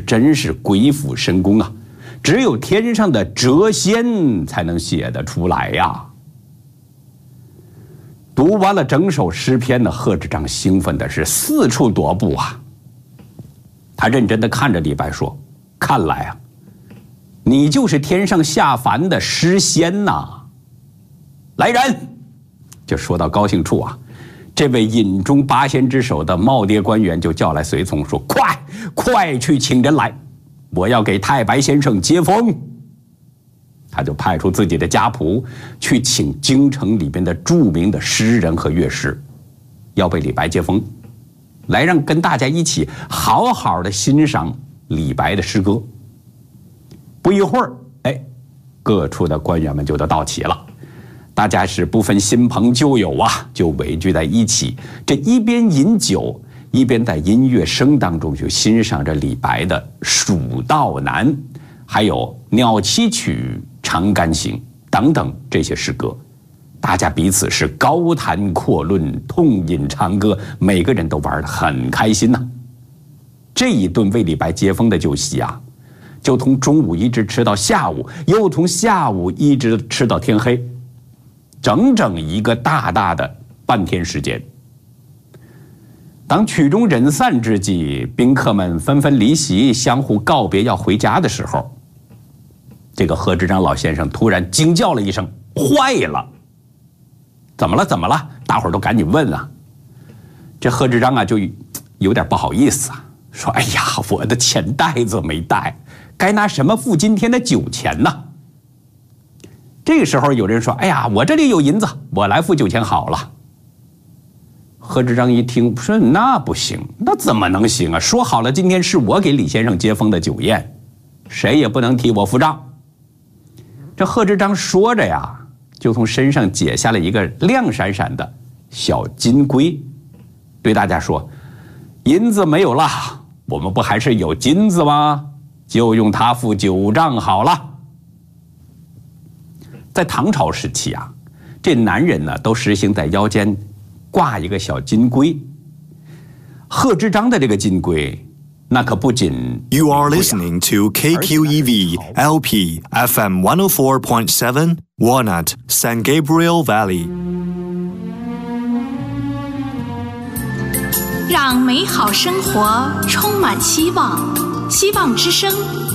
真是鬼斧神工啊！只有天上的谪仙才能写得出来呀。读完了整首诗篇呢，贺知章兴奋的是四处踱步啊。他认真的看着李白说：“看来啊，你就是天上下凡的诗仙呐！来人！”就说到高兴处啊，这位饮中八仙之首的耄耋官员就叫来随从说：“快去请人来，我要给太白先生接风。”他就派出自己的家仆去请京城里边的著名的诗人和乐师，要为李白接风，来让跟大家一起好好的欣赏李白的诗歌。不一会儿，各处的官员们就都到齐了，大家是不分新朋旧友啊，就围聚在一起，这一边饮酒，一边在音乐声当中就欣赏着李白的《蜀道难》，还有《鸟栖曲》《长干行》等等这些诗歌。大家彼此是高谈阔论，痛饮长歌，每个人都玩得很开心呐。这一顿为李白接风的酒席啊，就从中午一直吃到下午，又从下午一直吃到天黑，整整一个大大的半天时间。当曲终人散之际，宾客们纷纷离席，相互告别要回家的时候，这个贺知章老先生突然惊叫了一声：“坏了！”怎么了？大伙儿都赶紧问啊。这贺知章啊就有点不好意思啊，说：“哎呀，我的钱袋子没带，该拿什么付今天的酒钱呢？”这个时候有人说：“哎呀，我这里有银子，我来付酒钱好了。”贺知章一听说：“那不行，那怎么能行啊？说好了今天是我给李先生接风的酒宴，谁也不能替我付账。”这贺知章说着呀，就从身上解下了一个亮闪闪的小金龟，对大家说：“银子没有了，我们不还是有金子吗？就用它付酒账好了。”在唐朝时期啊，这男人呢都实行在腰间挂一个小金龟。贺知章的这个金龟，那可不仅 You are listening to KQEV LP FM 104.7 Walnut San Gabriel Valley， 让美好生活充满希望，希望之声。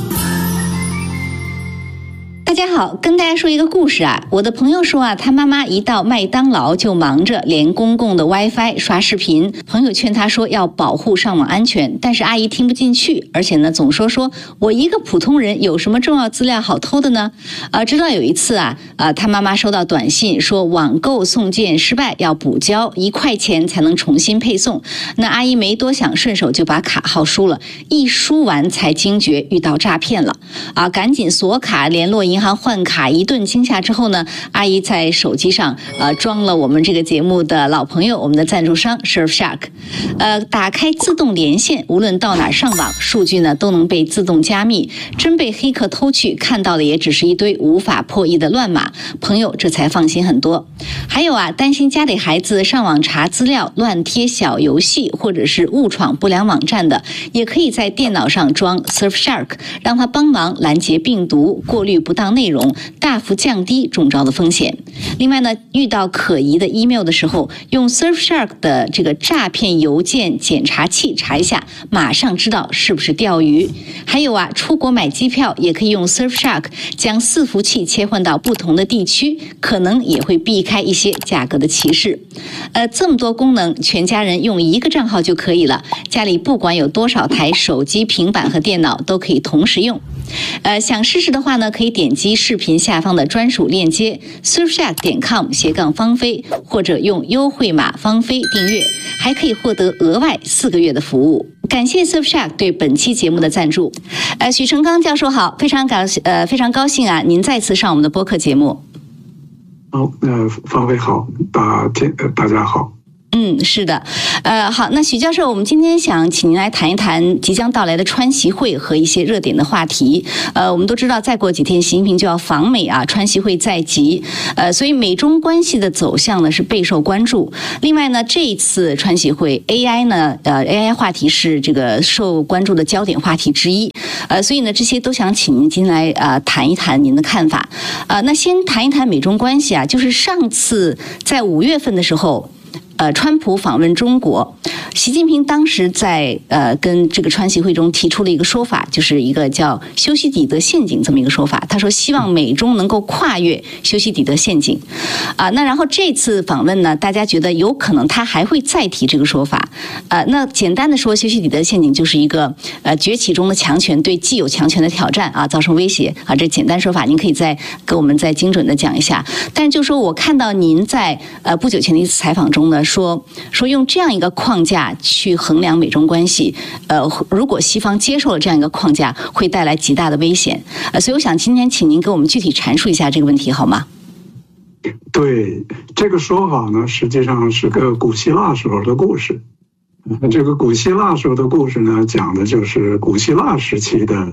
大家好，跟大家说一个故事啊。我的朋友说啊，他妈妈一到麦当劳就忙着连公共的 WiFi 刷视频。朋友劝他说要保护上网安全，但是阿姨听不进去，而且呢总说我一个普通人有什么重要资料好偷的呢？直到有一次他妈妈收到短信说网购送件失败，要补交1块钱才能重新配送。那阿姨没多想，顺手就把卡号输了，一输完才惊觉遇到诈骗了赶紧锁卡联络银行换卡。一顿惊吓之后呢，阿姨在手机上装了我们这个节目的老朋友，我们的赞助商 Surfshark， 打开自动连线，无论到哪上网，数据呢都能被自动加密。真被黑客偷去，看到的也只是一堆无法破译的乱码，朋友这才放心很多。还有担心家里孩子上网查资料乱贴小游戏，或者是误闯不良网站的，也可以在电脑上装 Surfshark， 让它帮忙拦截病毒，过滤不当内容，大幅降低中招的风险。另外呢，遇到可疑的 email 的时候，用 Surfshark 的这个诈骗邮件检查器查一下，马上知道是不是钓鱼。还有出国买机票也可以用 Surfshark 将伺服器切换到不同的地区，可能也会避开一些价格的歧视。这么多功能，全家人用一个账号就可以了。家里不管有多少台手机、平板和电脑，都可以同时用。想试试的话呢，可以点击视频下方的专属链接 surfshark.com/芳菲，或者用优惠码芳菲订阅，还可以获得额外4个月的服务。感谢 Surfshark 对本期节目的赞助。许成刚教授好，非常高兴您再次上我们的播客节目。 好，芳菲好，大家好。 是的，好，那许教授，我们今天想请您来谈一谈即将到来的川习会和一些热点的话题。我们都知道，再过几天习近平就要访美川习会在即，所以美中关系的走向呢是备受关注。另外呢，这一次川习会 AI 话题是这个受关注的焦点话题之一。 所以呢，这些都想请您今天来谈一谈您的看法。那先谈一谈美中关系啊，就是上次在5月份的时候。川普访问中国，习近平当时在跟这个川习会中提出了一个说法，就是一个叫修昔底德陷阱这么一个说法。他说希望美中能够跨越修昔底德陷阱。那然后这次访问呢，大家觉得有可能他还会再提这个说法。那简单的说，修昔底德陷阱就是一个崛起中的强权对既有强权的挑战啊，造成威胁啊。这简单说法，您可以再给我们再精准的讲一下。但是就说我看到您在不久前的一次采访中呢。说用这样一个框架去衡量美中关系，如果西方接受了这样一个框架，会带来极大的危险。所以我想今天请您给我们具体阐述一下这个问题，好吗？ 对，这个说法呢，实际上是个古希腊时候的故事。这个古希腊时候的故事呢，讲的就是古希腊时期的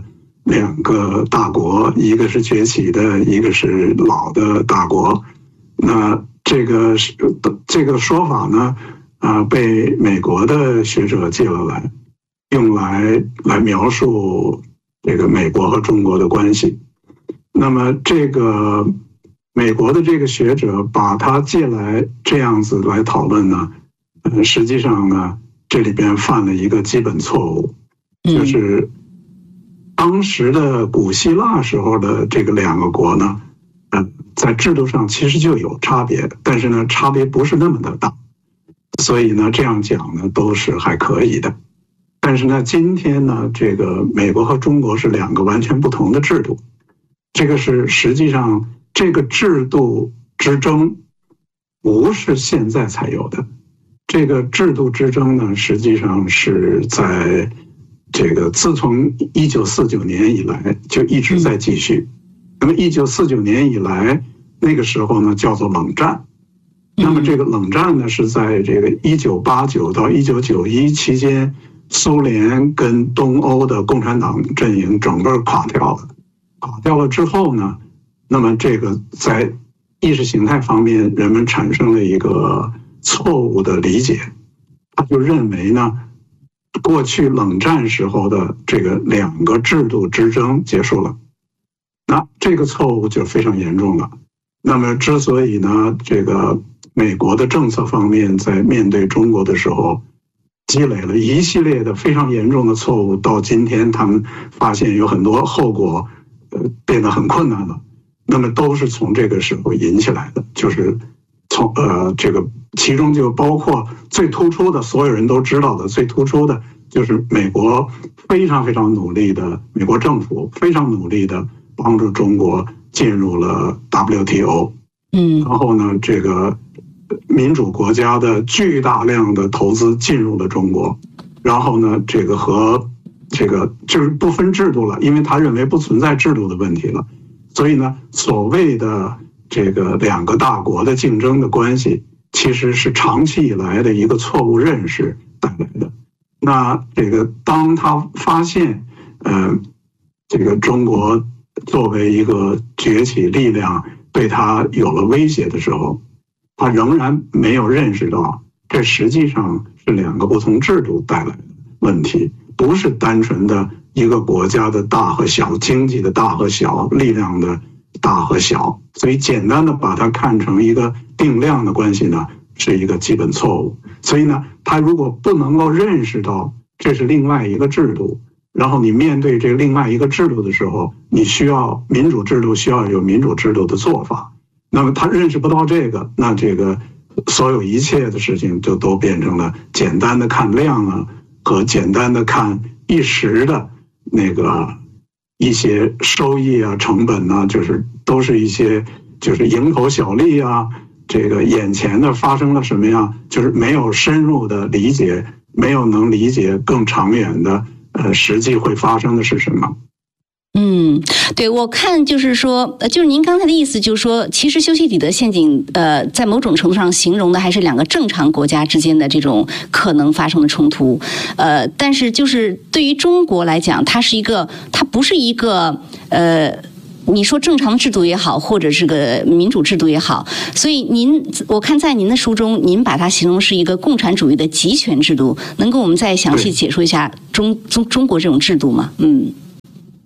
2个大国，一个是崛起的，一个是老的大国。那这个说法呢，被美国的学者借了来，用来描述这个美国和中国的关系。那么这个美国的这个学者把它借来这样子来讨论呢，实际上呢，这里边犯了一个基本错误，就是当时的古希腊时候的这个2个国呢。在制度上其实就有差别，但是呢，差别不是那么的大，所以呢，这样讲呢都是还可以的。但是呢，今天呢，这个美国和中国是2个完全不同的制度，这个是实际上这个制度之争不是现在才有的，这个制度之争呢，实际上是在这个自从1949年以来就一直在继续。那么1949年以来，那个时候呢叫做冷战。那么这个冷战呢是在这个1989到1991期间，苏联跟东欧的共产党阵营整个垮掉了。垮掉了之后呢，那么这个在意识形态方面，人们产生了一个错误的理解，他就认为呢，过去冷战时候的这个2个制度之争结束了。那这个错误就非常严重了。那么之所以呢，这个美国的政策方面在面对中国的时候，积累了一系列的非常严重的错误，到今天他们发现有很多后果，变得很困难了。那么都是从这个时候引起来的，就是从这个其中就包括最突出的，所有人都知道的最突出的，就是美国非常非常努力的，美国政府非常努力的。帮助中国进入了 WTO， 然后呢，这个民主国家的巨大量的投资进入了中国，然后呢，这个和这个就是不分制度了，因为他认为不存在制度的问题了，所以呢，所谓的这个2个大国的竞争的关系，其实是长期以来的一个错误认识带来的。那这个当他发现，这个中国作为一个崛起力量对他有了威胁的时候，他仍然没有认识到这实际上是2个不同制度带来的问题，不是单纯的一个国家的大和小，经济的大和小，力量的大和小。所以简单的把它看成一个定量的关系呢，是一个基本错误。所以呢，他如果不能够认识到这是另外一个制度，然后你面对这另外一个制度的时候，你需要民主制度，需要有民主制度的做法。那么他认识不到这个，那这个所有一切的事情就都变成了简单的看量啊，和简单的看一时的那个一些收益啊、成本啊，就是都是一些就是蝇头小利啊，这个眼前的发生了什么呀，就是没有深入的理解，没有能理解更长远的实际会发生的是什么。 对，我看就是说，就是您刚才的意思，就是说，其实修昔底德陷阱，在某种程度上形容的还是2个正常国家之间的这种可能发生的冲突，但是就是对于中国来讲，它不是一个你说正常的制度也好，或者是个民主制度也好，所以我看在您的书中，您把它形容是一个共产主义的集权制度，能跟我们再详细解说一下中国这种制度吗？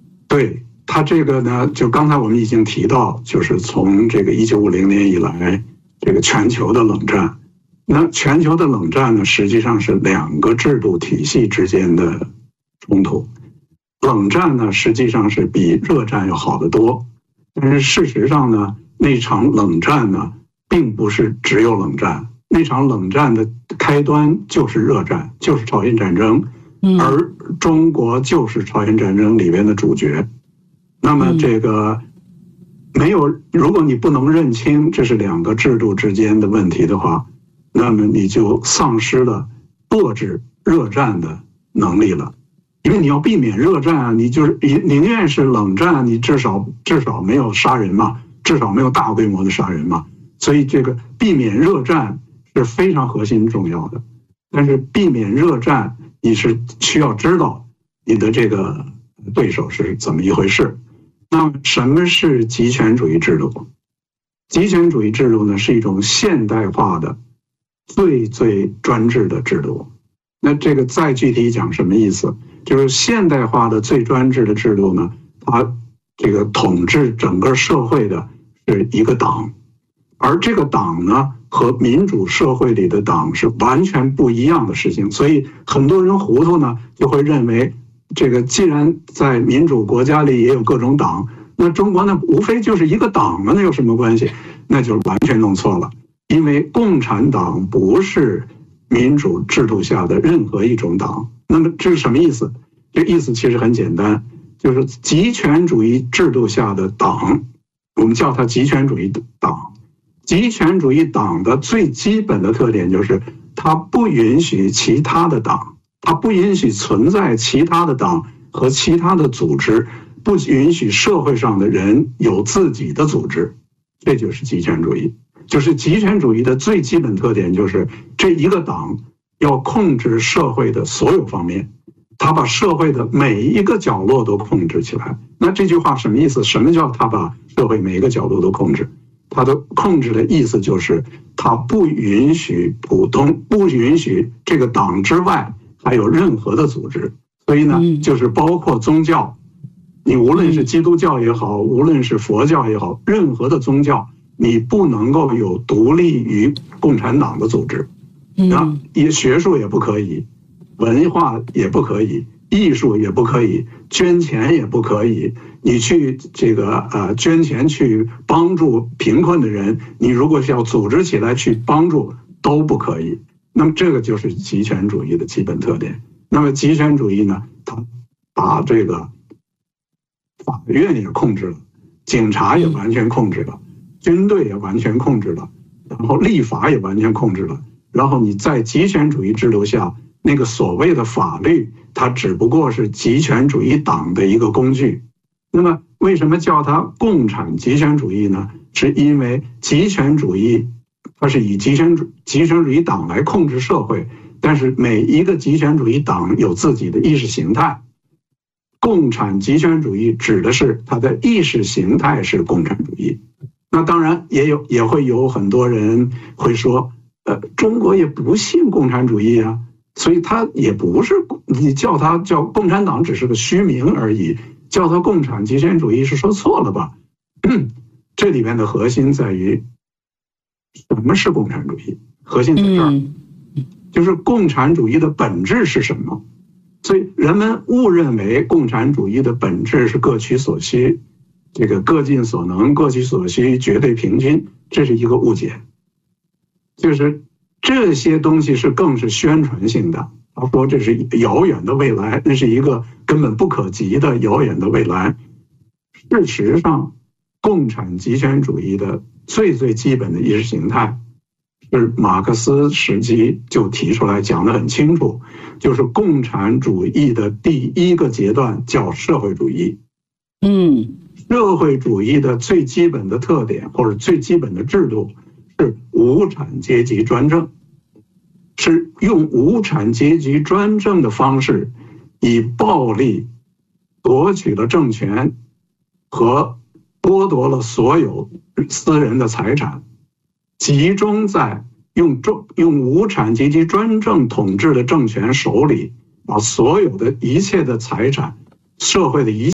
它这个呢，就刚才我们已经提到，就是从这个1950年以来，这个全球的冷战。那全球的冷战呢，实际上是两个制度体系之间的冲突。冷战呢，实际上是比热战要好得多。但是事实上呢，那场冷战呢，并不是只有冷战。那场冷战的开端就是热战，就是朝鲜战争，而中国就是朝鲜战争里边的主角。那么这个没有，如果你不能认清这是两个制度之间的问题的话，那么你就丧失了遏制热战的能力了。因为你要避免热战啊，你就是宁愿是冷战，你至少没有杀人嘛，至少没有大规模的杀人嘛。所以这个避免热战是非常核心重要的。但是避免热战，你是需要知道你的这个对手是怎么一回事。那么什么是极权主义制度？极权主义制度呢，是一种现代化的最专制的制度。那这个再具体讲什么意思？就是现代化的最专制的制度呢，它这个统治整个社会的是一个党，而这个党呢和民主社会里的党是完全不一样的事情。所以很多人糊涂呢，就会认为这个既然在民主国家里也有各种党，那中国呢无非就是一个党嘛，那有什么关系？那就完全弄错了。因为共产党不是民主制度下的任何一种党。那么这是什么意思？这意思其实很简单，就是极权主义制度下的党，我们叫它极权主义党。极权主义党的最基本的特点就是它不允许其他的党，它不允许存在其他的党和其他的组织，不允许社会上的人有自己的组织。这就是极权主义。就是极权主义的最基本特点就是这一个党要控制社会的所有方面，他把社会的每一个角落都控制起来。那这句话什么意思？什么叫他把社会每一个角落都控制？他的控制的意思就是他不允许不允许这个党之外还有任何的组织。所以呢，就是包括宗教，你无论是基督教也好，无论是佛教也好，任何的宗教你不能够有独立于共产党的组织，学术也不可以，文化也不可以，艺术也不可以，捐钱也不可以。你去这个捐钱去帮助贫困的人，你如果是要组织起来去帮助都不可以。那么这个就是极权主义的基本特点。那么极权主义呢，它把这个法院也控制了，警察也完全控制了，军队也完全控制了，然后立法也完全控制了。然后你在极权主义制度下，那个所谓的法律，它只不过是极权主义党的一个工具。那么为什么叫它共产极权主义呢？是因为极权主义它是以极权主义党来控制社会，但是每一个极权主义党有自己的意识形态。共产极权主义指的是它的意识形态是共产主义。那当然也会有很多人会说，中国也不信共产主义啊，所以它也不是，你叫它叫共产党只是个虚名而已，叫它共产极权主义是说错了吧？这里面的核心在于什么是共产主义？核心在这儿，就是共产主义的本质是什么？所以人们误认为共产主义的本质是各取所需，这个各尽所能，各取所需，绝对平均，这是一个误解。就是这些东西是更是宣传性的，他说这是遥远的未来，那是一个根本不可及的遥远的未来。事实上，共产极权主义的最基本的意识形态是马克思时期就提出来，讲得很清楚，就是共产主义的第一个阶段叫社会主义。社会主义的最基本的特点或者最基本的制度是无产阶级专政，是用无产阶级专政的方式，以暴力夺取了政权和剥夺了所有私人的财产，集中在用无产阶级专政统治的政权手里，把所有的一切的财产，社会的一切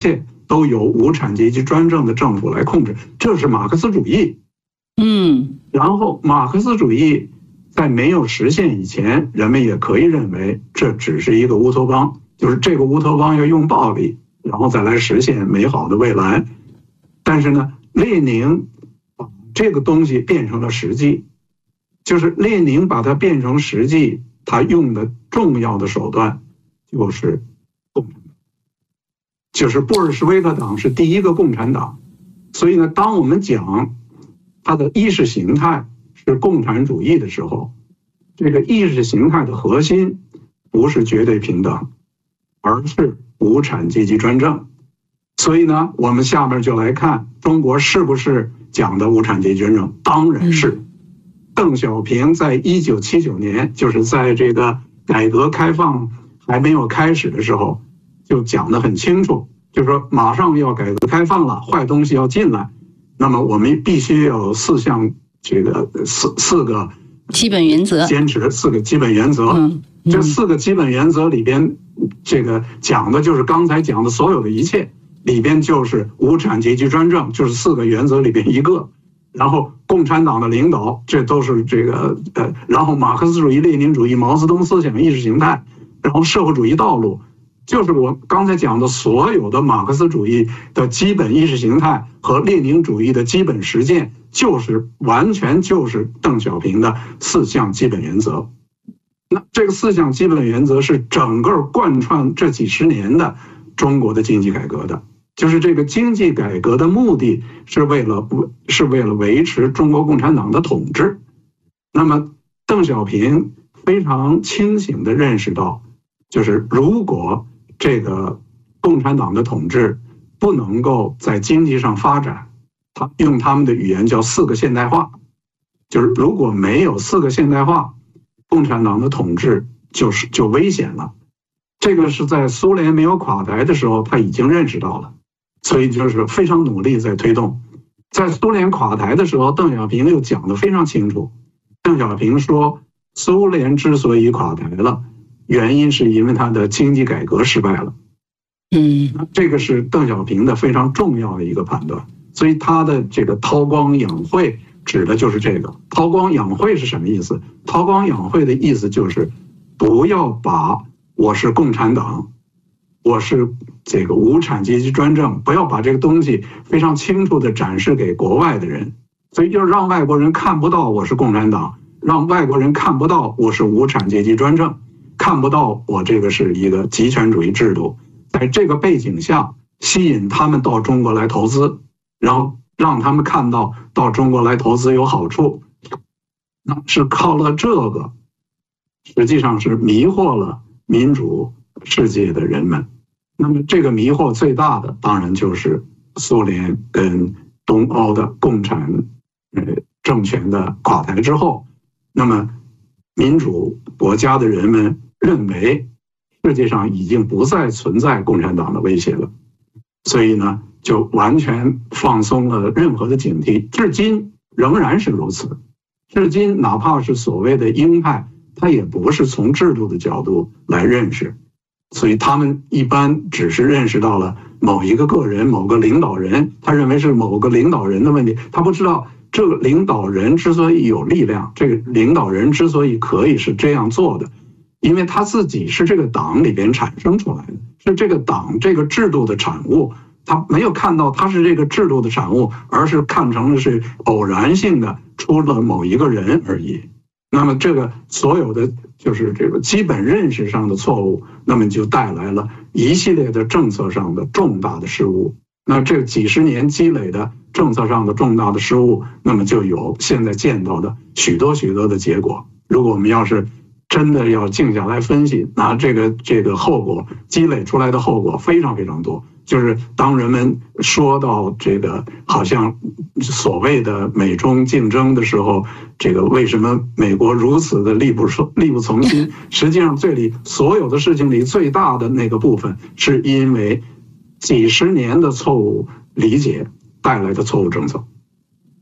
都由无产阶级专政的政府来控制，这是马克思主义。然后马克思主义在没有实现以前，人们也可以认为这只是一个乌托邦，就是这个乌托邦要用暴力，然后再来实现美好的未来。但是呢，列宁把这个东西变成了实际，就是列宁把它变成实际，他用的重要的手段就是共产党，就是布尔什维克党是第一个共产党。所以呢，当我们讲它的意识形态是共产主义的时候，这个意识形态的核心不是绝对平等，而是无产阶级专政。所以呢，我们下面就来看中国是不是讲的无产阶级专政？当然是。邓小平在1979年，就是在这个改革开放还没有开始的时候，就讲得很清楚，就是说马上要改革开放了，坏东西要进来，那么我们必须要有四项这个四个基本原则， 坚持4个基本原则。这4个基本原则里边，这个讲的就是刚才讲的所有的一切，里边就是无产阶级专政，就是4个原则里边一个。然后共产党的领导，这都是这个然后马克思主义、列宁主义、毛泽东思想意识形态，然后社会主义道路，就是我刚才讲的所有的马克思主义的基本意识形态和列宁主义的基本实践，就是完全就是邓小平的4项基本原则。那这个4项基本原则是整个贯穿这几十年的中国的经济改革的，就是这个经济改革的目的是为了维持中国共产党的统治。那么邓小平非常清醒地认识到，就是如果这个共产党的统治不能够在经济上发展，他用他们的语言叫4个现代化，就是如果没有4个现代化，共产党的统治就危险了。这个是在苏联没有垮台的时候他已经认识到了，所以就是非常努力在推动。在苏联垮台的时候，邓小平又讲得非常清楚。邓小平说，苏联之所以垮台了，原因是因为它的经济改革失败了。这个是邓小平的非常重要的一个判断。所以他的这个韬光养晦指的就是这个。韬光养晦是什么意思？韬光养晦的意思就是不要把我是共产党，我是这个无产阶级专政，不要把这个东西非常清楚地展示给国外的人，所以就让外国人看不到我是共产党，让外国人看不到我是无产阶级专政，看不到我这个是一个极权主义制度。在这个背景下，吸引他们到中国来投资，然后让他们看到到中国来投资有好处，那是靠了这个，实际上是迷惑了民主世界的人们。那么这个迷惑最大的当然就是苏联跟东欧的共产政权的垮台之后，那么民主国家的人们认为世界上已经不再存在共产党的威胁了，所以呢就完全放松了任何的警惕，至今仍然是如此。至今哪怕是所谓的鹰派，他也不是从制度的角度来认识，所以他们一般只是认识到了某一个个人、某个领导人，他认为是某个领导人的问题，他不知道这个领导人之所以有力量，这个领导人之所以可以是这样做的，因为他自己是这个党里边产生出来的，是这个党这个制度的产物，他没有看到他是这个制度的产物，而是看成的是偶然性的出了某一个人而已。那么这个所有的就是这个基本认识上的错误，那么就带来了一系列的政策上的重大的失误。那这几十年积累的政策上的重大的失误，那么就有现在见到的许多的结果。如果我们要是真的要静下来分析，那这个后果积累出来的后果非常非常多。就是当人们说到这个好像所谓的美中竞争的时候，这个为什么美国如此的力不从心？实际上这里所有的事情里最大的那个部分，是因为几十年的错误理解带来的错误政策。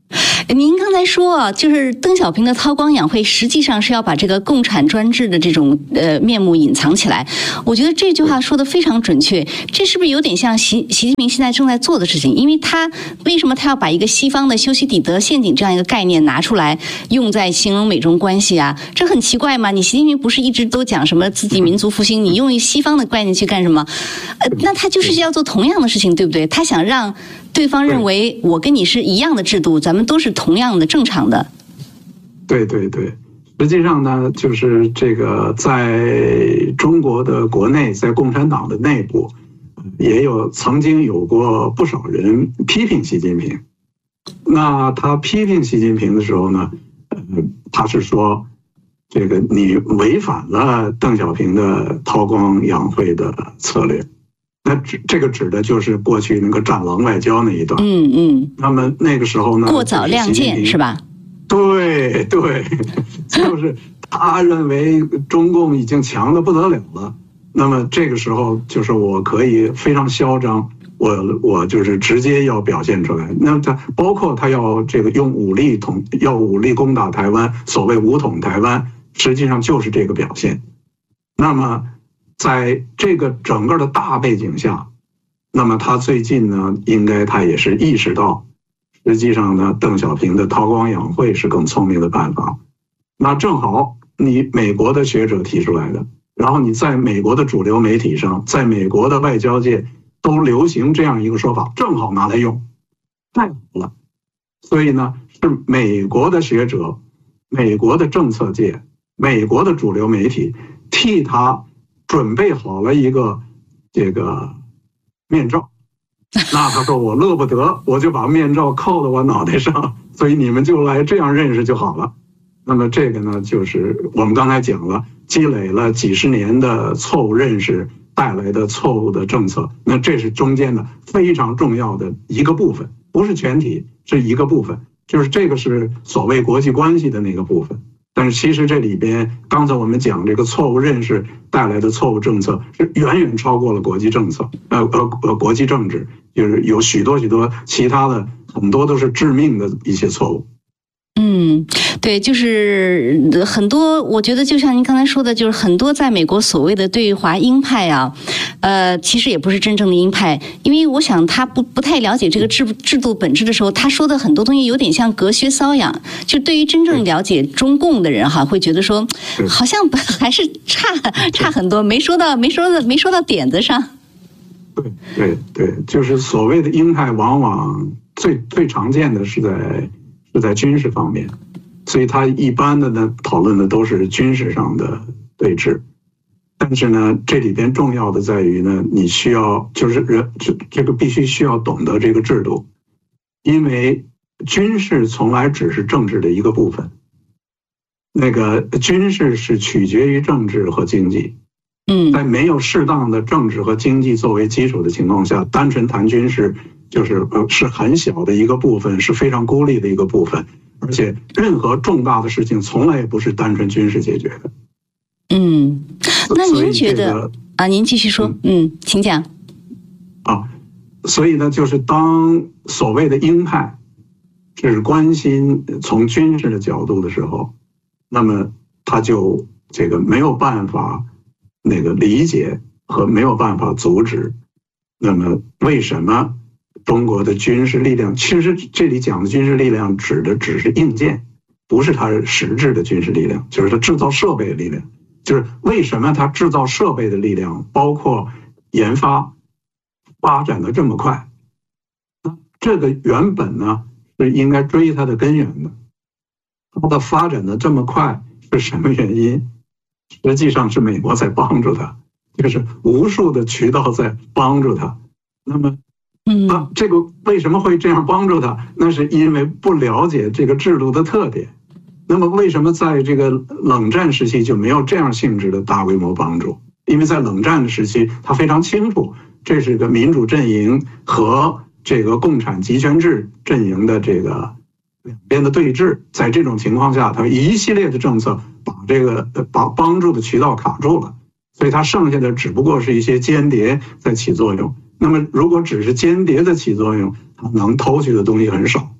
您刚才说就是邓小平的韬光养晦，实际上是要把这个共产专制的这种面目隐藏起来。我觉得这句话说的非常准确，这是不是有点像习近平现在正在做的事情？因为为什么他要把一个西方的修昔底德陷阱这样一个概念拿出来用在形容美中关系啊？这很奇怪吗？你习近平不是一直都讲什么自己民族复兴，你用西方的概念去干什么？那他就是要做同样的事情，对不对？他想让对方认为我跟你是一样的制度，咱们都是同样的正常的。 对对对，实际上呢，就是这个在中国的国内，在共产党的内部，曾经有过不少人批评习近平。那他批评习近平的时候呢，他是说，这个你违反了邓小平的韬光养晦的策略。那这个指的就是过去那个战狼外交那一段。那么那个时候呢， 过早亮剑是吧？ 对对，就是他认为中共已经强得不得了了。那么这个时候就是我可以非常嚣张，我就是直接要表现出来。那他包括他要这个用武力攻打台湾，所谓武统台湾，实际上就是这个表现。那么在这个整个的大背景下，那么他最近呢，应该他也是意识到，实际上呢，邓小平的韬光养晦是更聪明的办法。那正好你美国的学者提出来的，然后你在美国的主流媒体上，在美国的外交界都流行这样一个说法，正好拿来用，太好了。所以呢，是美国的学者、美国的政策界、美国的主流媒体替他准备好了一个这个面罩。那他说我乐不得，我就把面罩扣到我脑袋上，所以你们就来这样认识就好了。那么这个呢，就是我们刚才讲了，积累了几十年的错误认识带来的错误的政策，那这是中间的非常重要的一个部分，不是全体，是一个部分，就是这个是所谓国际关系的那个部分。但是其实这里边，刚才我们讲这个错误认识带来的错误政策是远远超过了国际政策，国际政治，就是有许多其他的，很多都是致命的一些错误。 对，就是很多，我觉得就像您刚才说的，就是很多在美国所谓的对华鹰派啊，其实也不是真正的鹰派，因为我想他不太了解这个制度本质的时候，他说的很多东西有点像隔靴搔痒，就对于真正了解中共的人哈，会觉得说好像还是差很多，没说到点子上。 对，就是所谓的鹰派，往往最常见的是在军事方面，所以他一般的呢讨论的都是军事上的对峙。但是呢，这里边重要的在于呢，你需要就是这个必须需要懂得这个制度，因为军事从来只是政治的一个部分，那个军事是取决于政治和经济。在没有适当的政治和经济作为基础的情况下，单纯谈军事是很小的一个部分，是非常孤立的一个部分，而且任何重大的事情从来也不是单纯军事解决的。 那您觉得您继续说，请讲。 所以呢，就是当所谓的鹰派只关心从军事的角度的时候，那么他就这个没有办法那个理解和没有办法阻止。那么为什么中国的军事力量，其实这里讲的军事力量指的只是硬件，不是它实质的军事力量，就是它制造设备的力量。就是为什么它制造设备的力量，包括研发展的这么快，这个原本呢是应该追它的根源的。它的发展的这么快是什么原因？实际上是美国在帮助它，就是无数的渠道在帮助它。那么这个为什么会这样帮助他？那是因为不了解这个制度的特点。那么为什么在这个冷战时期就没有这样性质的大规模帮助？因为在冷战的时期，他非常清楚这是个民主阵营和这个共产集权制阵营的这个两边的对峙。在这种情况下，他一系列的政策把帮助的渠道卡住了，所以他剩下的只不过是一些间谍在起作用。那么如果只是间谍的起作用，他能偷取的东西很少。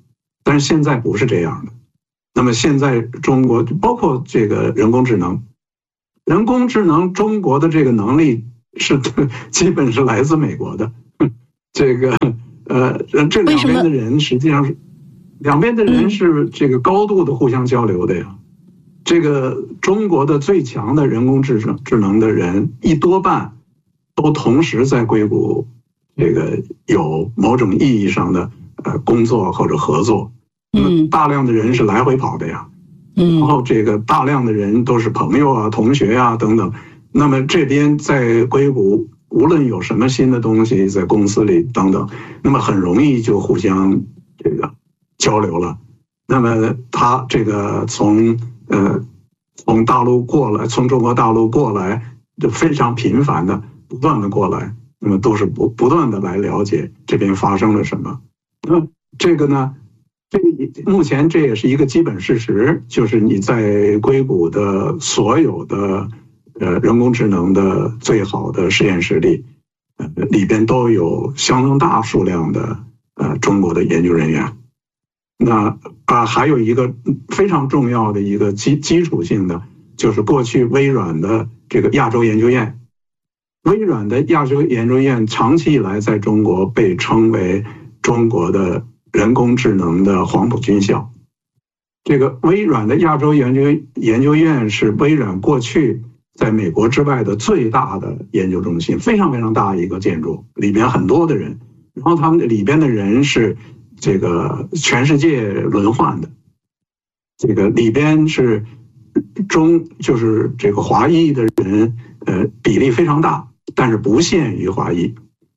但是现在不是这样的。那么现在中国包括这个人工智能，中国的这个能力是基本是来自美国的。这个这两边的人实际上是两边的人是这个高度的互相交流的呀。这个中国的最强的人工智能的人一多半都同时在硅谷这个有某种意义上的工作或者合作。大量的人是来回跑的呀。然后这个大量的人都是朋友啊、同学啊等等。那么这边在硅谷，无论有什么新的东西在公司里等等，那么很容易就互相这个交流了。那么他这个从大陆过来，从中国大陆过来，就非常频繁的、不断的过来，那么都是不断的来了解这边发生了什么。那这个呢？目前这也是一个基本事实，就是你在硅谷的所有的人工智能的最好的实验室里，里边都有相当大数量的中国的研究人员。那还有一个非常重要的一个基础性的，就是过去微软的这个亚洲研究院。微软的亚洲研究院长期以来在中国被称为中国的人工智能的黄埔军校。这个微软的亚洲研究院是微软过去在美国之外的最大的研究中心，非常非常大一个建筑，里边很多的人，然后他们里边的人是这个全世界轮换的，这个里边是就是这个华裔的人，比例非常大，但是不限于华裔。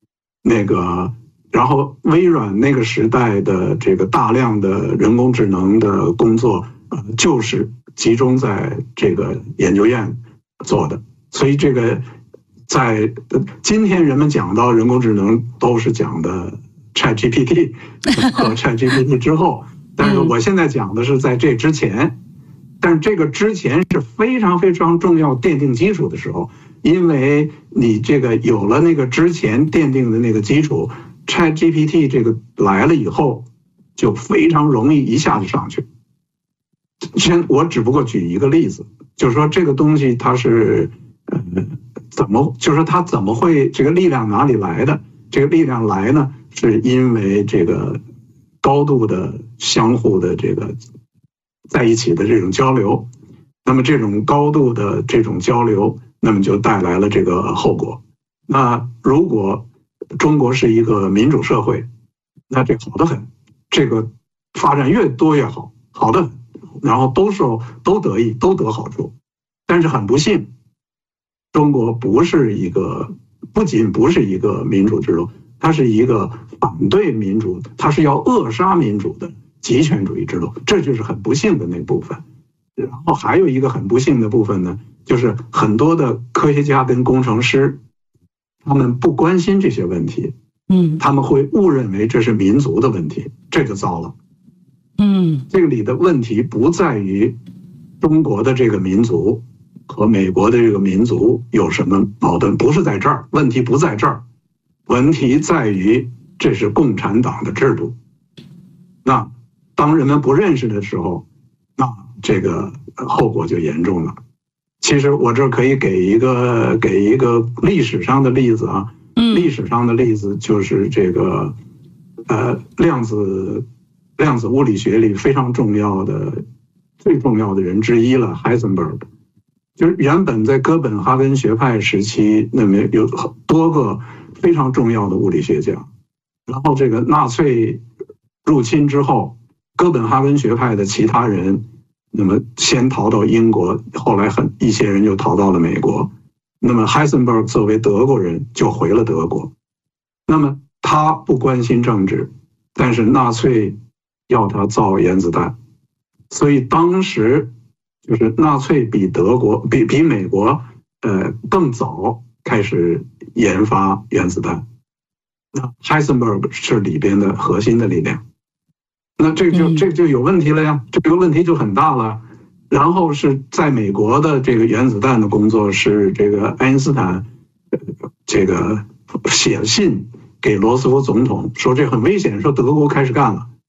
然后微软那个时代的这个大量的人工智能的工作，就是集中在这个研究院做的。所以这个在今天人们讲到人工智能都是讲的 ChatGPT 和 ChatGPT 之后，但是我现在讲的是在这之前。但是这个之前是非常非常重要奠定基础的时候，因为你这个有了那个之前奠定的那个基础，ChatGPT 这个来了以后，就非常容易一下子上去。我只不过举一个例子，就是说这个东西它是就是说它怎么会这个力量哪里来的？这个力量来呢，是因为这个高度的相互的这个在一起的这种交流。那么这种高度的这种交流，那么就带来了这个后果。那如果中国是一个民主社会，那这好得很，这个发展越多越好，好得很，然后都得益，都得好处。但是很不幸，中国不仅不是一个民主制度，它是一个反对民主，它是要扼杀民主的极权主义制度，这就是很不幸的那部分。然后还有一个很不幸的部分呢，就是很多的科学家跟工程师，他们不关心这些问题，他们会误认为这是民族的问题，这就糟了。这个里的问题不在于中国的这个民族和美国的这个民族有什么矛盾，不是在这儿，问题不在这儿，问题在于这是共产党的制度。那当人们不认识的时候，那这个后果就严重了。其实我这可以给一个历史上的例子啊，历史上的例子就是这个量子物理学里非常重要的最重要的人之一了，Heisenberg。就是原本在哥本哈根学派时期，那么有多个非常重要的物理学家，然后这个纳粹入侵之后，哥本哈根学派的其他人，那么先逃到英国，后来一些人就逃到了美国。那么 Heisenberg 作为德国人就回了德国。那么他不关心政治，但是纳粹要他造原子弹，所以当时就是纳粹比美国更早开始研发原子弹。那 Heisenberg 是里边的核心的力量。那这就有问题了呀，这个问题就很大了。然后是在美国的这个原子弹的工作是这个爱因斯坦这个写信给罗斯福总统说这很危险，说德国开始干了。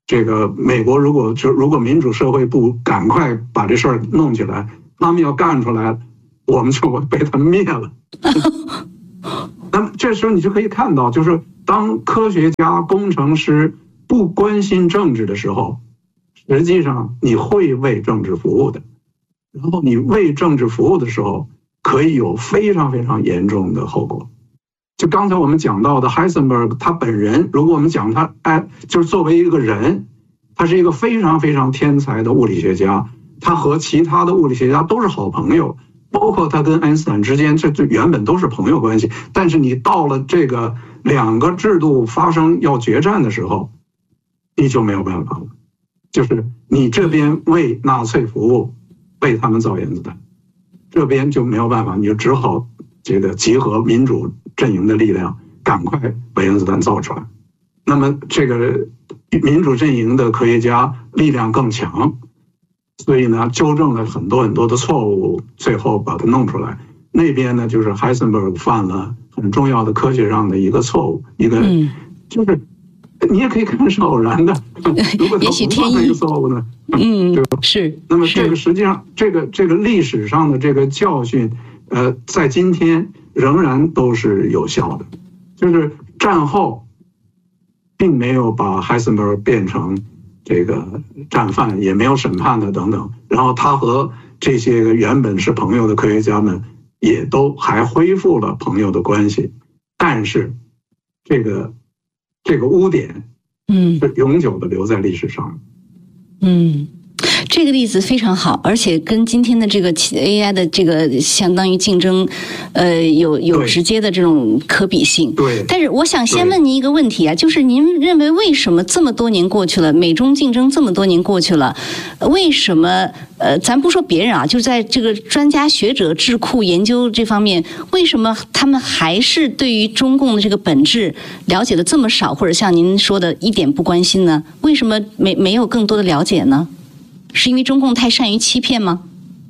这个美国如果民主社会不赶快把这事儿弄起来，他们要干出来，我们就被他们灭了。那么这时候你就可以看到，就是当科学家、工程师不关心政治的时候，实际上你会为政治服务的。然后你为政治服务的时候，可以有非常非常严重的后果。就刚才我们讲到的 Heisenberg， 他本人，如果我们讲他，就是作为一个人，他是一个非常非常天才的物理学家，他和其他的物理学家都是好朋友，包括他跟爱因斯坦之间，这原本都是朋友关系。但是你到了这个两个制度发生要决战的时候，你就没有办法了。就是你这边为纳粹服务，为他们造原子弹，这边就没有办法，你就只好这个集合民主阵营的力量，赶快把原子弹造出来。那么这个民主阵营的科学家力量更强，所以呢，纠正了很多很多的错误，最后把它弄出来。那边呢，就是 Heisenberg 犯了很重要的科学上的一个错误，一个就是你也可以看是偶然的。如果他不犯那个错误呢？对吧？ 是。 那么这个实际上，这个历史上的这个教训，在今天仍然都是有效的。就是战后，并没有把 Heisenberg 变成这个战犯，也没有审判他等等。然后他和这些个原本是朋友的科学家们，也都还恢复了朋友的关系。但是，这个污点，是永久的留在历史上。 这个例子非常好，而且跟今天的这个 AI 的这个相当于竞争，有直接的这种可比性。 对。 但是我想先问您一个问题啊，就是您认为为什么这么多年过去了，美中竞争这么多年过去了，为什么咱不说别人啊，就在这个专家学者智库研究这方面，为什么他们还是对于中共的这个本质了解的这么少，或者像您说的一点不关心呢？为什么没有更多的了解呢？是因为中共太善于欺骗吗？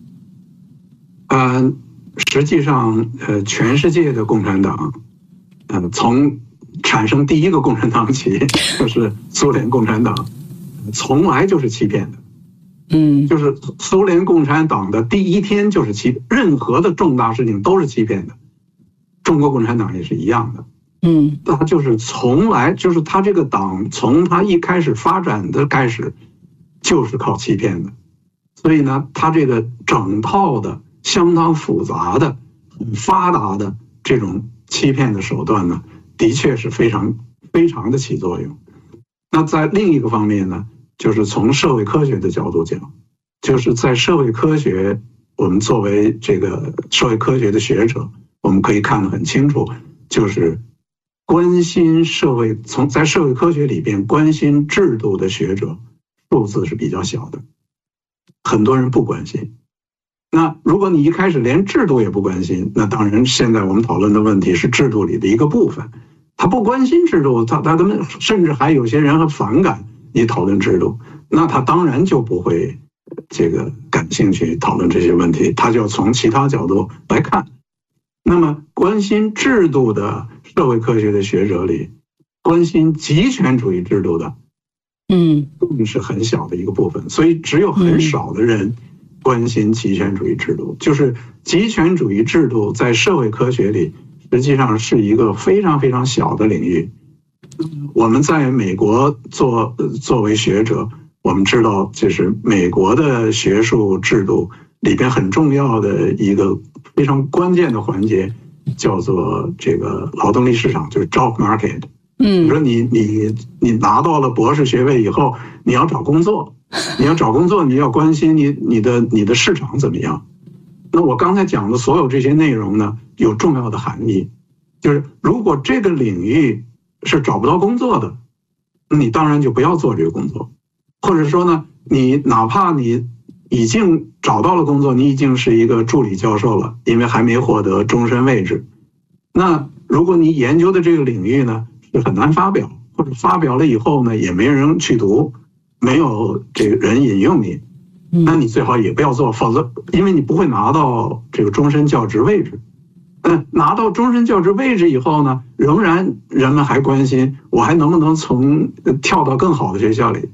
实际上，全世界的共产党，从产生第一个共产党起，就是苏联共产党，从来就是欺骗的。就是苏联共产党的第一天就是任何的重大事情都是欺骗的。中国共产党也是一样的。他就是从来就是他这个党从他一开始发展的开始。就是靠欺骗的，所以呢，他这个整套的相当复杂的、很发达的这种欺骗的手段呢，的确是非常非常的起作用。那在另一个方面呢，就是从社会科学的角度讲，就是在社会科学，我们作为这个社会科学的学者，我们可以看得很清楚，就是关心社会，在社会科学里边关心制度的学者。数字是比较小的，很多人不关心。那如果你一开始连制度也不关心，那当然现在我们讨论的问题是制度里的一个部分。他不关心制度，他根本甚至还有些人很反感你讨论制度，那他当然就不会这个感兴趣讨论这些问题，他就要从其他角度来看。那么关心制度的社会科学的学者里，关心极权主义制度的更是很小的一个部分，所以只有很少的人关心极权主义制度。就是极权主义制度在社会科学里实际上是一个非常非常小的领域。我们在美国作为学者，我们知道就是美国的学术制度里边很重要的一个非常关键的环节叫做这个劳动力市场，就是 job market。比如说你拿到了博士学位以后，你要找工作，你要关心你的市场怎么样。那我刚才讲的所有这些内容呢，有重要的含义，就是如果这个领域是找不到工作的，你当然就不要做这个工作，或者说呢，你哪怕你已经找到了工作，你已经是一个助理教授了，因为还没获得终身位置，那如果你研究的这个领域呢是很难发表，或者发表了以后呢也没人去读，没有这个人引用你，那你最好也不要做，否则因为你不会拿到这个终身教职位置。拿到终身教职位置以后呢，仍然人们还关心我还能不能跳到更好的学校里。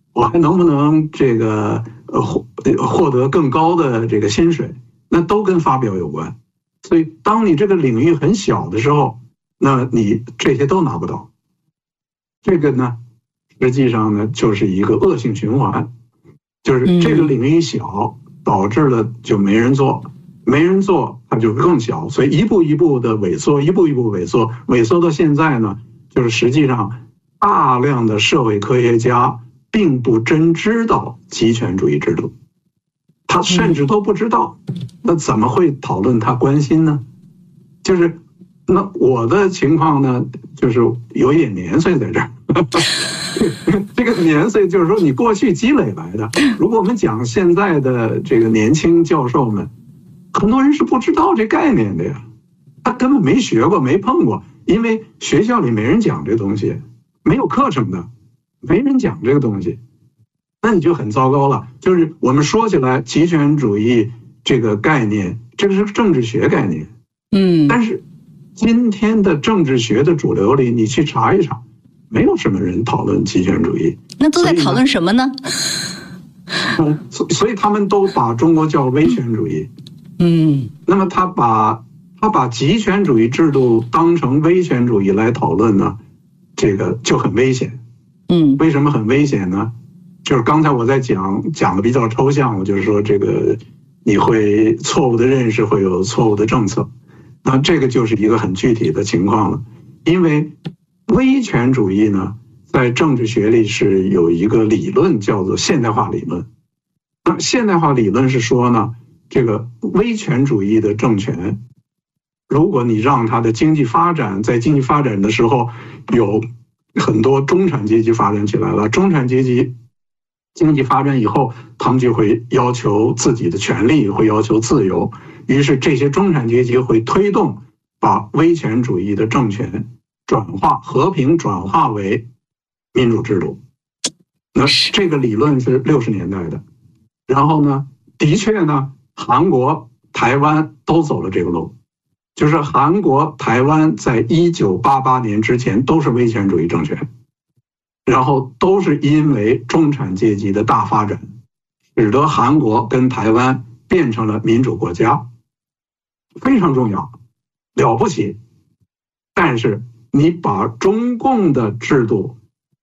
我还能不能这个获得更高的这个薪水，那都跟发表有关。所以当你这个领域很小的时候，那你这些都拿不到。这个呢，实际上呢就是一个恶性循环，就是这个领域小，导致了就没人做，没人做它就更小，所以一步一步的萎缩，一步一步萎缩，萎缩到现在呢，就是实际上大量的社会科学家并不真知道极权主义制度，他甚至都不知道，那怎么会讨论他关心呢？就是那我的情况呢，就是有一点年岁在这儿。这个年岁就是说你过去积累来的。如果我们讲现在的这个年轻教授们，很多人是不知道这概念的呀，他根本没学过，没碰过，因为学校里没人讲这东西，没有课程的，没人讲这个东西，那你就很糟糕了。就是我们说起来极权主义这个概念，这个是政治学概念，但是今天的政治学的主流里，你去查一查，没有什么人讨论极权主义。 那都在讨论什么呢？ 所以他们都把中国叫威权主义。那么他把极权主义制度当成威权主义来讨论呢，这个就很危险。为什么很危险呢？就是刚才我在讲的比较抽象，我就是说这个你会错误的认识，会有错误的政策。那这个就是一个很具体的情况了。因为威权主义呢，在政治学里是有一个理论叫做现代化理论。那现代化理论是说呢，这个威权主义的政权，如果你让它的经济发展，在经济发展的时候有很多中产阶级发展起来了，中产阶级经济发展以后，他们就会要求自己的权利，会要求自由，于是这些中产阶级会推动把威权主义的政权和平转化为民主制度。那这个理论是60年代的，然后呢，的确呢，韩国、台湾都走了这个路，就是韩国、台湾在1988年之前都是威权主义政权，然后都是因为中产阶级的大发展，使得韩国跟台湾变成了民主国家，非常重要，了不起。但是你把中共的制度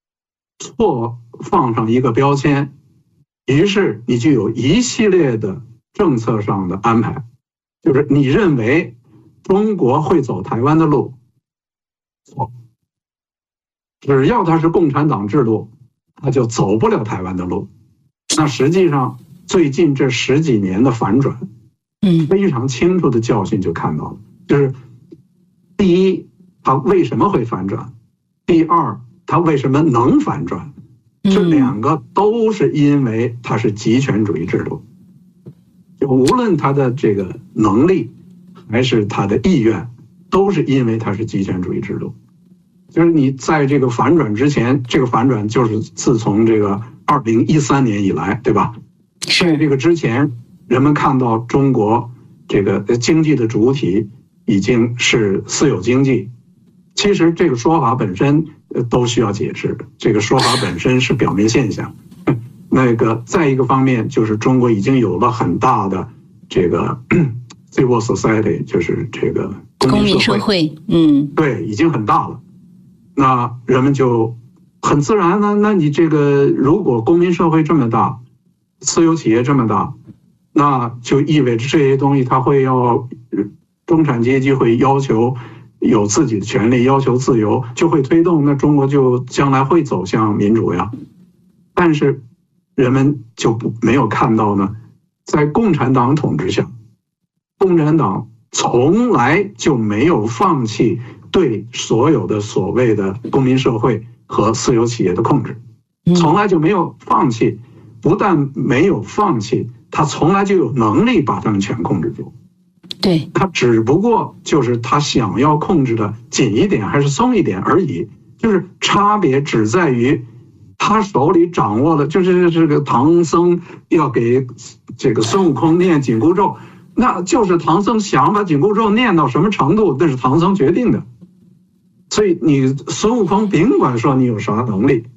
放上一个标签，于是你就有一系列的政策上的安排，就是你认为中国会走台湾的路，错。只要它是共产党制度，它就走不了台湾的路。那实际上最近这10几年的反转，非常清楚的教训就看到了，就是第一，它为什么会反转；第二，它为什么能反转。这两个都是因为它是极权主义制度，就无论它的这个能力还是它的意愿，都是因为它是极权主义制度。就是你在这个反转之前，这个反转就是自从这个2013年以来，对吧？在这个之前，人们看到中国这个经济的主体已经是私有经济。其实这个说法本身都需要解释，这个说法本身是表面现象。那个再一个方面就是中国已经有了很大的这个 civil society， 就是这个公民社会，对，已经很大了。那人们就很自然呢，那你这个如果公民社会这么大，私有企业这么大，那就意味着这些东西它会要中产阶级会要求有自己的权利，要求自由，就会推动，那中国就将来会走向民主呀。但是人们就没有看到呢，在共产党统治下，共产党从来就没有放弃对所有的所谓的公民社会和私有企业的控制，从来就没有放弃。不但没有放弃，他从来就有能力把他们全控制住。 对， 他只不过就是他想要控制的紧一点还是松一点而已，就是差别只在于他手里掌握的，就是这个唐僧要给这个孙悟空念紧箍咒，那就是唐僧想把紧箍咒念到什么程度，那是唐僧决定的。所以你孙悟空甭管说你有啥能力，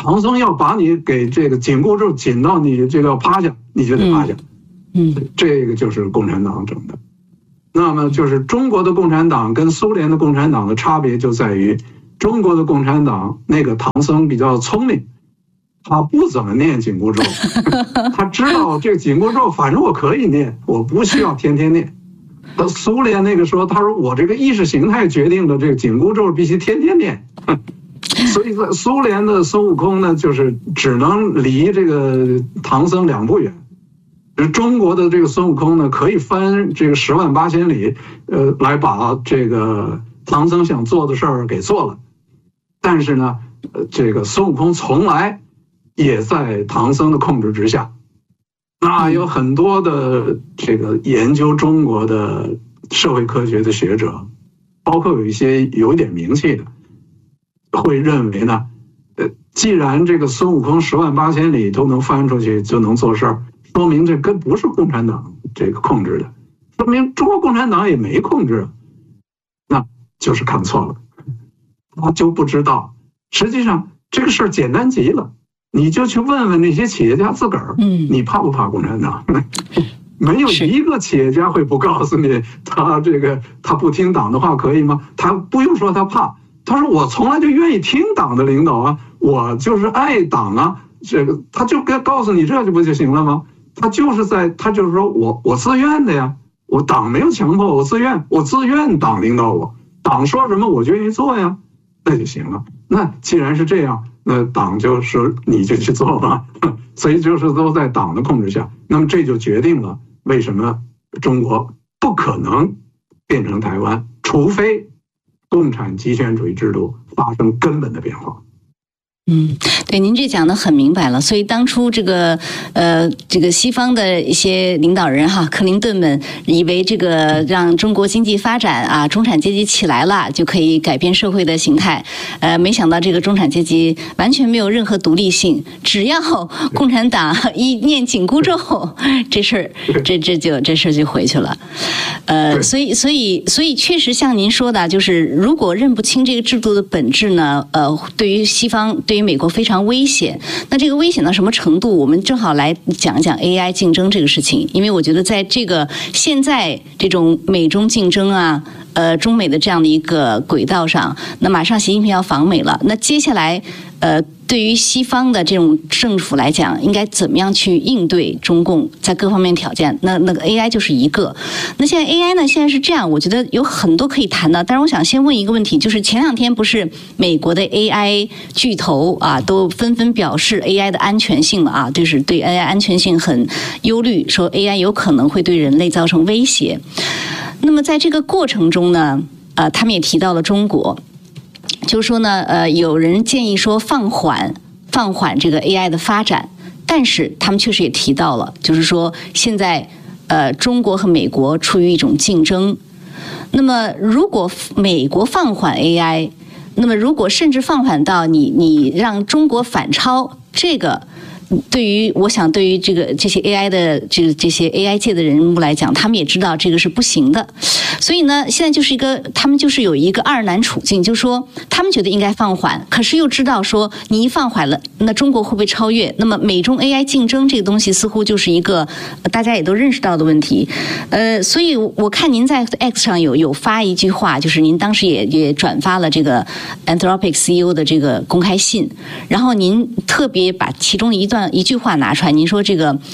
唐僧要把你给这个紧箍咒紧到你这个要趴下，你就得趴下。这个就是共产党整的。那么就是中国的共产党跟苏联的共产党的差别就在于，中国的共产党那个唐僧比较聪明，他不怎么念紧箍咒，他知道这个紧箍咒反正我可以念，我不需要天天念。苏联那个时候他说我这个意识形态决定了这个紧箍咒必须天天念。所以在苏联的孙悟空呢，就是只能离这个唐僧2步远。中国的这个孙悟空呢，可以翻这个10万8千里，来把这个唐僧想做的事儿给做了。但是呢，这个孙悟空从来也在唐僧的控制之下。那有很多的这个研究中国的社会科学的学者，包括有一些有点名气的，会认为呢，既然这个孙悟空10万8千里都能翻出去就能做事儿，说明这跟不是共产党这个控制的，说明中国共产党也没控制，那就是看错了，他就不知道，实际上这个事儿简单极了，你就去问问那些企业家自个儿，你怕不怕共产党？没有一个企业家会不告诉你，他不听党的话可以吗？他不用说他怕，他说我从来就愿意听党的领导啊，我就是爱党啊，这个他就该告诉你这就不就行了吗？他就是说我自愿的呀，我党没有强迫我自愿党领导我，党说什么我就愿意做呀，那就行了。那既然是这样，那党就是你就去做吧，所以就是都在党的控制下。那么这就决定了为什么中国不可能变成台湾，除非共产极权主义制度发生根本的变化。 对，您这讲的很明白了。所以当初这个西方的一些领导人哈，克林顿们以为这个让中国经济发展啊，中产阶级起来了就可以改变社会的形态。没想到这个中产阶级完全没有任何独立性，只要共产党一念紧箍咒，这事儿就回去了。所以确实像您说的，就是如果认不清这个制度的本质呢，对于西方。对于美国非常危险，那这个危险到什么程度？我们正好来讲一讲 AI 竞争这个事情，因为我觉得在这个现在这种美中竞争啊，中美的这样的一个轨道上，那马上习近平要访美了，那接下来对于西方的这种政府来讲，应该怎么样去应对中共在各方面挑战？那个 AI 就是一个。那现在 AI 呢？现在是这样，我觉得有很多可以谈的。但是我想先问一个问题，就是前2天不是美国的 AI 巨头啊，都纷纷表示 AI 的安全性了啊，就是对 AI 安全性很忧虑，说 AI 有可能会对人类造成威胁。那么在这个过程中呢，他们也提到了中国。就是说呢，有人建议说放缓这个 AI 的发展，但是他们确实也提到了，就是说现在中国和美国处于一种竞争。那么如果美国放缓 AI， 那么如果甚至放缓到你让中国反超，这个对于这些 AI 的这些 AI 界的人物来讲，他们也知道这个是不行的。所以呢，现在他们就是有一个2难处境，就是说他们觉得应该放缓，可是又知道说你一放缓了，那中国会不会超越？那么美中 AI 竞争这个东西似乎就是一个大家也都认识到的问题。所以我看您在 X 上有发一句话，就是您当时也转发了这个 Anthropic CEO 的这个公开信，然后您特别把其中一句话拿出来，您说这个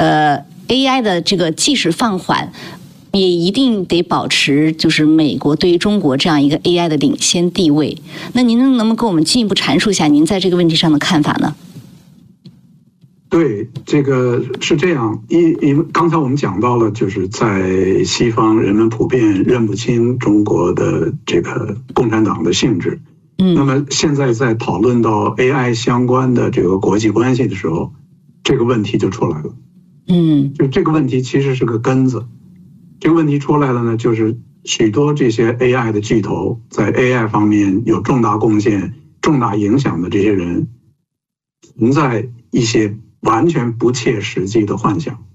AI 的这个即使放缓，也一定得保持就是美国对于中国这样一个 AI 的领先地位。那您能不能跟我们进一步阐述一下您在这个问题上的看法呢？ 对，这个是这样，因为刚才我们讲到了，就是在西方人们普遍认不清中国的这个共产党的性质。那么现在在讨论到 AI 相关的这个国际关系的时候，这个问题就出来了。就这个问题其实是个根子。这个问题出来了呢，就是许多这些 AI 的巨头在 AI 方面有重大贡献、重大影响的这些人，存在一些完全不切实际的幻想。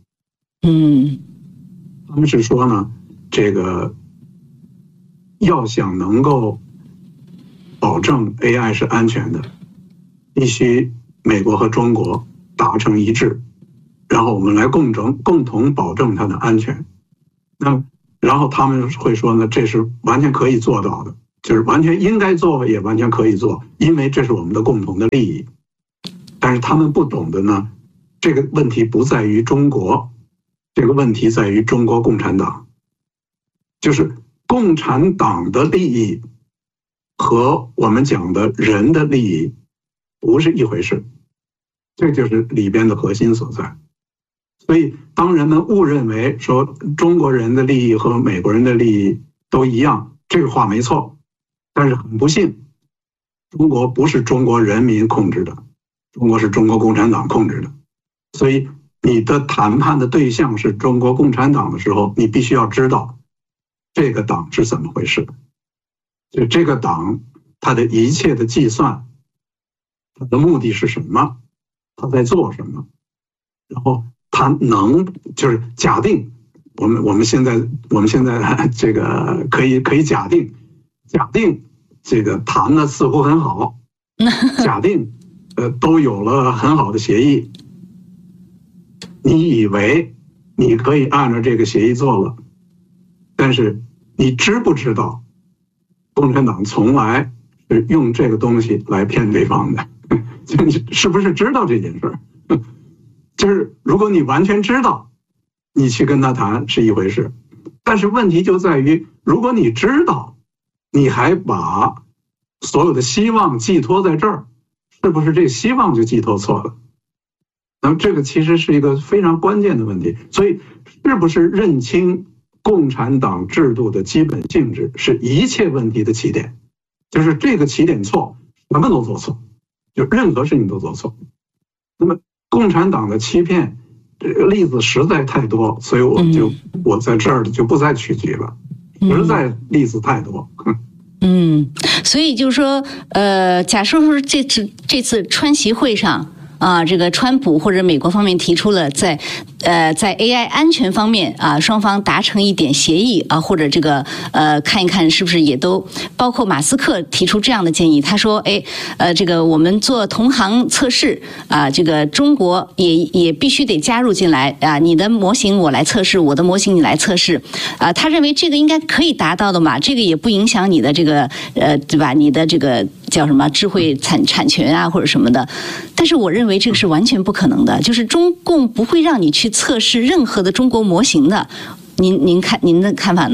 他们是说呢，这个要想能够保证 AI 是安全的，必须美国和中国达成一致，然后我们来共同保证它的安全。那么，然后他们会说呢，这是完全可以做到的，就是完全应该做，也完全可以做，因为这是我们的共同的利益。但是他们不懂的呢，这个问题不在于中国，这个问题在于中国共产党，就是共产党的利益和我们讲的人的利益不是一回事，这就是里边的核心所在。所以当人们误认为说中国人的利益和美国人的利益都一样，这个话没错，但是很不幸，中国不是中国人民控制的，中国是中国共产党控制的。所以你的谈判的对象是中国共产党的时候，你必须要知道这个党是怎么回事，就这个党它的一切的计算，它的目的是什么，它在做什么，然后它就是假定我们现在这个可以假定这个谈的似乎很好，假定都有了很好的协议，你以为你可以按照这个协议做了，但是你知不知道共产党从来是用这个东西来骗对方的？你是不是知道这件事儿？就是如果你完全知道，你去跟他谈是一回事，但是问题就在于，如果你知道，你还把所有的希望寄托在这儿，是不是这希望就寄托错了？那么这个其实是一个非常关键的问题。所以是不是认清共产党制度的基本性质，是一切问题的起点。就是这个起点错，什么都做错，就任何事情都做错。那么共产党的欺骗这个例子实在太多，所以我在这儿就不再取据了，实在例子太多。 所以就是说，假设说这次川习会上啊，这个川普或者美国方面提出了在 AI 安全方面啊，双方达成一点协议啊，或者这个看一看是不是也都包括马斯克提出这样的建议。他说，这个我们做同行测试啊，这个中国也必须得加入进来啊，你的模型我来测试，我的模型你来测试啊。他认为这个应该可以达到的嘛，这个也不影响你的这个对吧？你的这个叫什么智慧产权啊或者什么的。但是我认为这个是完全不可能的，就是中共不会让你去测试任何的中国模型的。您的看法呢？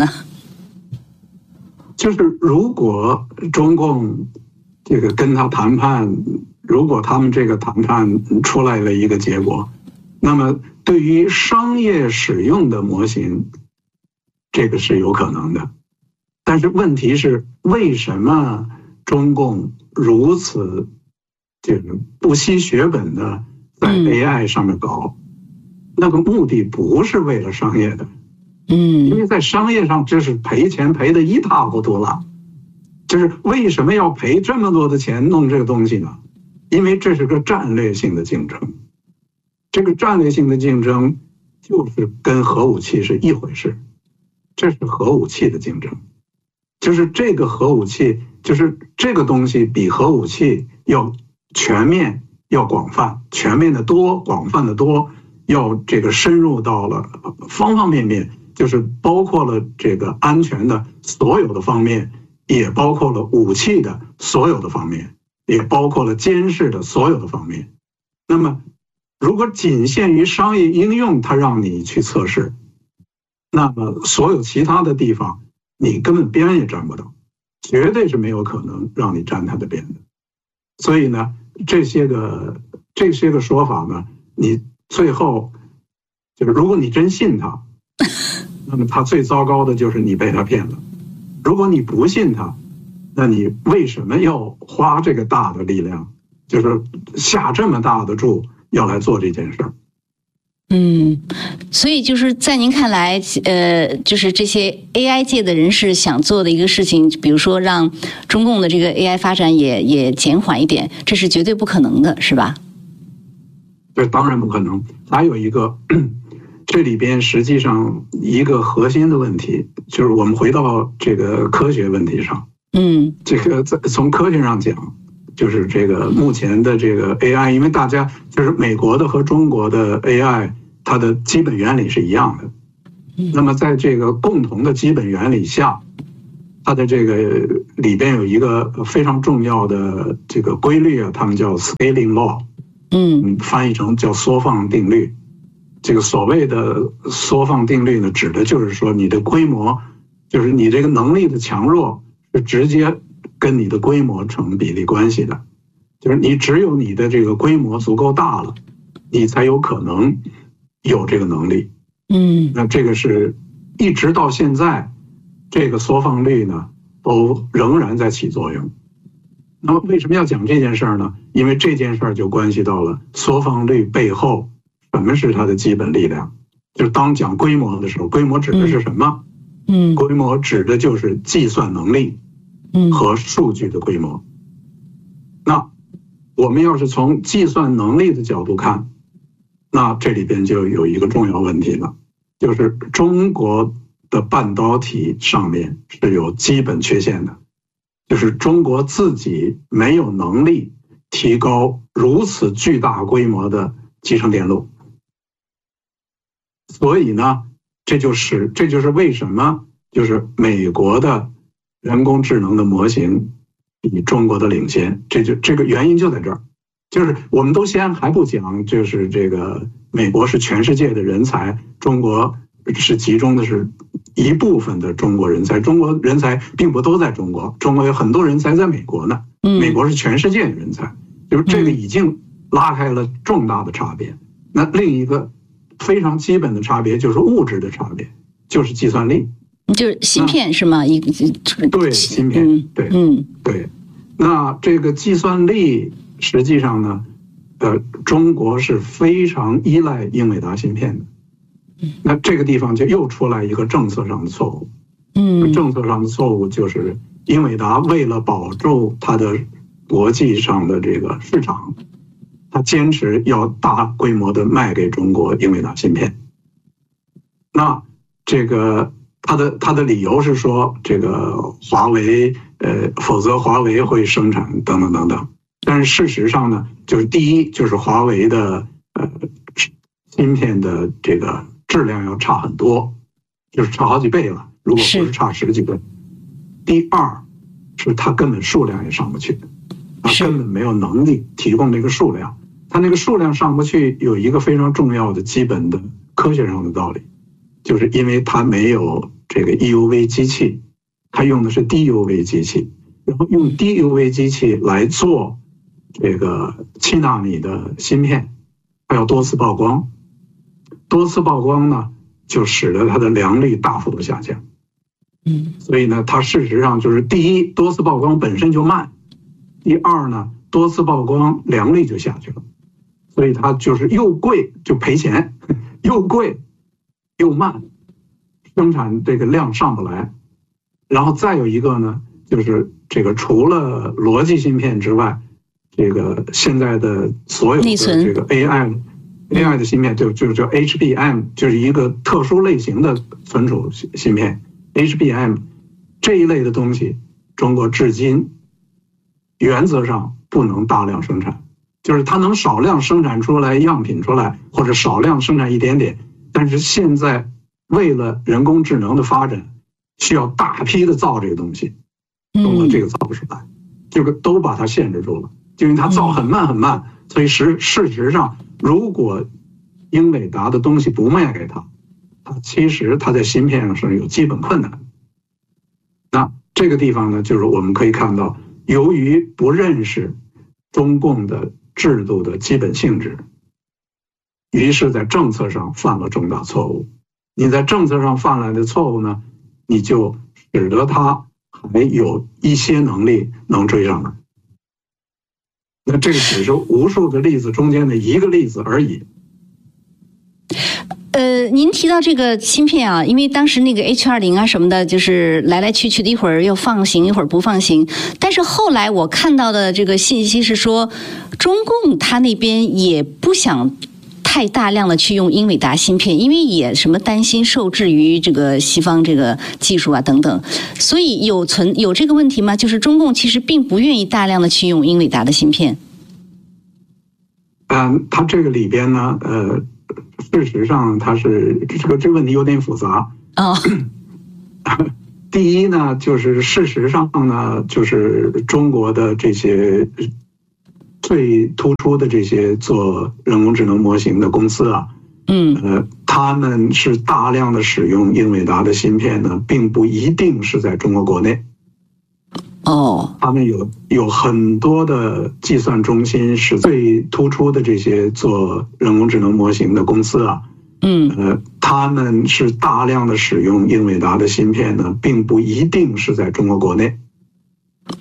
就是如果中共这个跟他谈判，如果他们这个谈判出来了一个结果，那么对于商业使用的模型，这个是有可能的。但是问题是，为什么中共如此这个不惜血本的在 AI 上面搞？那个目的不是为了商业的，因为在商业上这是赔钱赔得一塌糊涂了。就是为什么要赔这么多的钱弄这个东西呢？因为这是个战略性的竞争，这个战略性的竞争就是跟核武器是一回事，这是核武器的竞争，就是这个核武器，就是这个东西比核武器要全面、要广泛，全面的多，广泛的多。要这个深入到了方方面面，就是包括了这个安全的所有的方面，也包括了武器的所有的方面，也包括了监视的所有的方面。那么如果仅限于商业应用，它让你去测试，那么所有其他的地方你根本边也沾不到，绝对是没有可能让你沾它的边的。所以呢，这些个说法呢，你最后就是如果你真信他，那么他最糟糕的就是你被他骗了。如果你不信他，那你为什么要花这个大的力量，就是下这么大的注要来做这件事儿？ 所以就是在您看来，就是这些 AI 界的人士想做的一个事情，比如说让中共的这个 AI 发展也减缓一点，这是绝对不可能的，是吧？ 这当然不可能。还有一个，这里边实际上一个核心的问题，就是我们回到这个科学问题上。这个从科学上讲， 就是这个目前的这个 AI， 因为大家就是美国的和中国的 AI， 它的基本原理是一样的。那么在这个共同的基本原理下，它的这个里边有一个非常重要的这个规律啊，他们叫 scaling law， 翻译成叫缩放定律。这个所谓的缩放定律呢，指的就是说你的规模，就是你这个能力的强弱是直接跟你的规模成比例关系的，就是你只有你的这个规模足够大了，你才有可能有这个能力。那这个是一直到现在，这个缩放率呢都仍然在起作用。那么为什么要讲这件事儿呢？因为这件事儿就关系到了缩放率背后什么是它的基本力量。就是当讲规模的时候，规模指的是什么？规模指的就是计算能力和数据的规模。那我们要是从计算能力的角度看，那这里边就有一个重要问题了，就是中国的半导体上面是有基本缺陷的，就是中国自己没有能力提高如此巨大规模的集成电路。所以呢，这就是为什么就是美国的人工智能的模型比中国的领先，这个原因就在这儿。就是我们都先还不讲，就是这个美国是全世界的人才，中国是集中的是一部分的中国人才，中国人才并不都在中国，中国有很多人才在美国呢，美国是全世界的人才，就是这个已经拉开了重大的差别。那另一个非常基本的差别就是物质的差别，就是计算力， 就是芯片是吗？ 对，芯片，对，对。那这个计算力实际上呢，中国是非常依赖英伟达芯片的。那这个地方就又出来一个政策上的错误。政策上的错误就是英伟达为了保住它的国际上的这个市场，它坚持要大规模的卖给中国英伟达芯片。那这个它的理由是说，这个华为否则华为会生产等等等等。但是事实上呢，就是第一就是华为的芯片的这个质量要差很多，就是差好几倍了，如果不是差10几倍。第二是它根本数量也上不去，它根本没有能力提供这个数量。它那个数量上不去，有一个非常重要的基本的科学上的道理，就是因为它没有这个 EUV 机器，它用的是 DUV 机器，然后用 DUV 机器来做这个7纳米的芯片，它要多次曝光，多次曝光呢，就使得它的良率大幅度下降。所以呢，它事实上就是第一，多次曝光本身就慢；第二呢，多次曝光良率就下去了。所以它就是又贵就赔钱，又贵又慢，生产这个量上不来。然后再有一个呢，就是这个除了逻辑芯片之外，这个现在的所有的这个 AI 的芯片就叫 HBM， 就是一个特殊类型的存储芯片 HBM 这一类的东西，中国至今原则上不能大量生产，就是它能少量生产出来样品出来，或者少量生产一点点，但是现在为了人工智能的发展，需要大批的造这个东西，中国这个造不出来，这个都把它限制住了，就因为它造很慢很慢，所以事实上，如果英伟达的东西不卖给它，其实它在芯片上是有基本困难。那这个地方呢，就是我们可以看到，由于不认识中共的制度的基本性质，于是在政策上犯了重大错误。你在政策上犯来的错误呢，你就使得它还有一些能力能追上来。那这个只是无数个例子中间的一个例子而已。 您提到这个芯片啊，因为当时那个 H20啊什么的，就是来来去去的，一会儿又放行，一会儿不放行。但是后来我看到的这个信息是说，中共他那边也不想太大量的去用英伟达芯片，因为也什么担心受制于这个西方这个技术啊等等，所以有这个问题吗？就是中共其实并不愿意大量的去用英伟达的芯片。 它这个里边呢，事实上它是这个问题有点复杂。第一呢，就是事实上呢，就是中国的这些最突出的这些做人工智能模型的公司啊，他们是大量的使用英伟达的芯片呢，并不一定是在中国国内。他们有很多的计算中心是最突出的这些做人工智能模型的公司啊，他们是大量的使用英伟达的芯片呢，并不一定是在中国国内。